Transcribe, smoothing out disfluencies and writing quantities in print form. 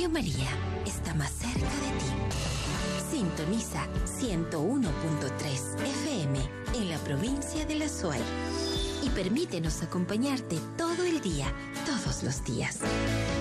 Radio María está más cerca de ti. Sintoniza 101.3 FM en la provincia de La Suay y permítenos acompañarte todo el día, todos los días.